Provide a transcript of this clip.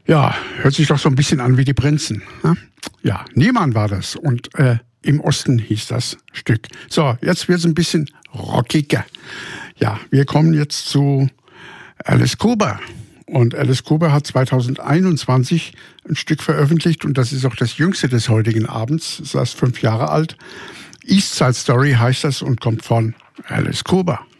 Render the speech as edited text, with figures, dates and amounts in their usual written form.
Ja, hört sich doch so ein bisschen an wie die Prinzen. Ne? Ja, Niemann war das und im Osten hieß das Stück. So, jetzt wird's ein bisschen rockiger. Ja, wir kommen jetzt zu Alice Cooper. Und Alice Cooper hat 2021 ein Stück veröffentlicht und das ist auch das jüngste des heutigen Abends. Das ist erst 5 Jahre alt. East Side Story heißt das und kommt von Alice Cooper.